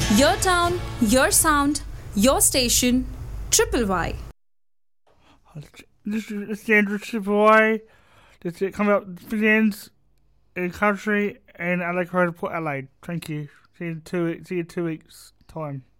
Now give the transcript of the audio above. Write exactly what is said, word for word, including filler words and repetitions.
Your town, your sound, your station, Triple Y. This is Standard Triple Y. This is coming up begins in country and I like to Port Adelaide. Thank you. See you in two, see you in two weeks' time.